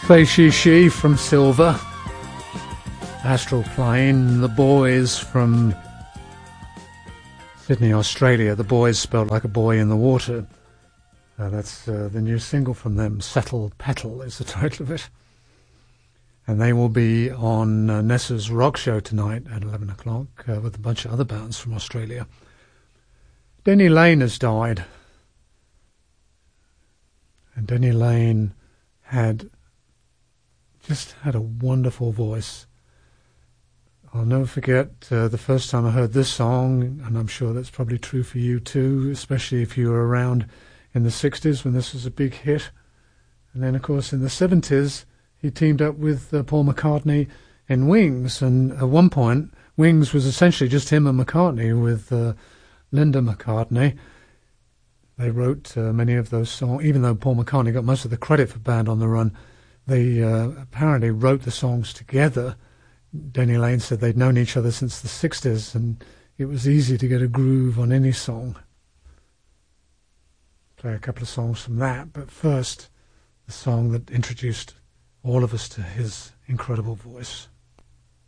Fei Shi Shi from Silver, Astral Plane, The Boys from Sydney, Australia. The Boys spelled like a boy in the water. That's the new single from them. Settle Petal is the title of it. And they will be on Nessa's Rock Show tonight at 11 o'clock with a bunch of other bands from Australia. Denny Laine has died. And Denny Laine had a wonderful voice. I'll never forget the first time I heard this song, and I'm sure that's probably true for you too, especially if you were around in the 60s when this was a big hit. And then, of course, in the 70s, he teamed up with Paul McCartney in Wings, and at one point, Wings was essentially just him and McCartney with Linda McCartney. They wrote many of those songs, even though Paul McCartney got most of the credit for Band on the Run. They apparently wrote the songs together. Denny Laine said they'd known each other since the 60s, and it was easy to get a groove on any song. Play a couple of songs from that, but first, the song that introduced all of us to his incredible voice.